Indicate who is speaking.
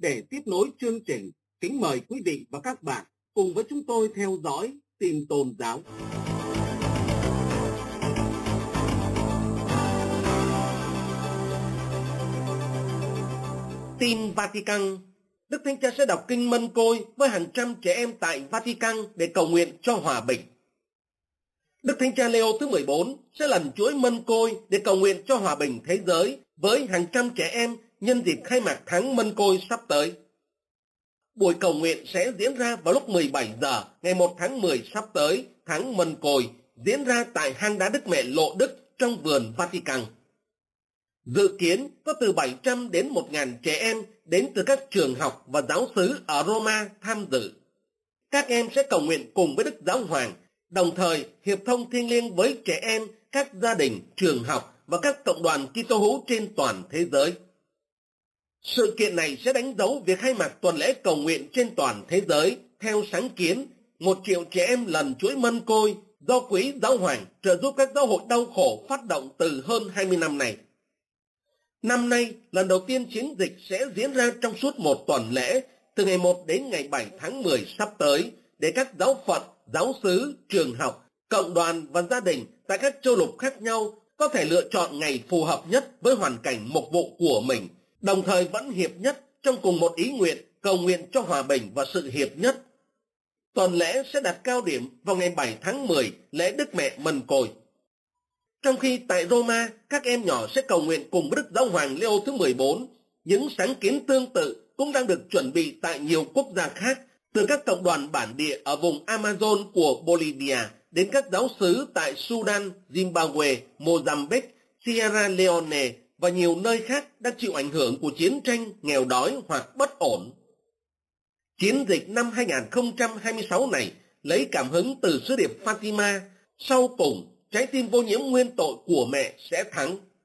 Speaker 1: để tiếp nối chương trình, kính mời quý vị và các bạn cùng với chúng tôi theo dõi tin tôn giáo. Tin Vatican. Đức Thánh Cha sẽ đọc kinh Mân Côi với hàng trăm trẻ em tại Vatican để cầu nguyện cho hòa bình. Đức Thánh Cha Leo thứ 14 sẽ lần chuỗi Mân Côi để cầu nguyện cho hòa bình thế giới với hàng trăm trẻ em nhân dịp khai mạc tháng Mân Côi sắp tới. Buổi cầu nguyện sẽ diễn ra vào lúc 17 giờ ngày 1 tháng 10 sắp tới, tháng Mân Côi, diễn ra tại hang đá Đức Mẹ Lộ Đức trong vườn Vatican. Dự kiến có từ 700 đến 1.000 trẻ em đến từ các trường học và giáo xứ ở Roma tham dự. Các em sẽ cầu nguyện cùng với Đức Giáo Hoàng, đồng thời hiệp thông thiêng liêng với trẻ em, các gia đình, trường học và các cộng đoàn Kitô hữu trên toàn thế giới. Sự kiện này sẽ đánh dấu việc khai mạc tuần lễ cầu nguyện trên toàn thế giới theo sáng kiến 1 triệu trẻ em lần chuỗi Mân Côi do Quỹ Giáo Hoàng trợ giúp các giáo hội đau khổ phát động từ hơn 20 năm nay. Năm nay, lần đầu tiên chiến dịch sẽ diễn ra trong suốt một tuần lễ, từ ngày 1 đến ngày 7 tháng 10 sắp tới, để các giáo phận, giáo xứ, trường học, cộng đoàn và gia đình tại các châu lục khác nhau có thể lựa chọn ngày phù hợp nhất với hoàn cảnh mục vụ của mình, đồng thời vẫn hiệp nhất trong cùng một ý nguyện cầu nguyện cho hòa bình và sự hiệp nhất. Tuần lễ sẽ đặt cao điểm vào ngày 7 tháng 10, lễ Đức Mẹ Mân Côi. Trong khi tại Roma, các em nhỏ sẽ cầu nguyện cùng với Đức Giáo Hoàng Leo thứ 14, những sáng kiến tương tự cũng đang được chuẩn bị tại nhiều quốc gia khác, từ các cộng đoàn bản địa ở vùng Amazon của Bolivia đến các giáo xứ tại Sudan, Zimbabwe, Mozambique, Sierra Leone và nhiều nơi khác đang chịu ảnh hưởng của chiến tranh, nghèo đói hoặc bất ổn. Chiến dịch năm 2026 này lấy cảm hứng từ sứ điệp Fatima, sau cùng trái tim vô nhiễm nguyên tội của mẹ sẽ thắng.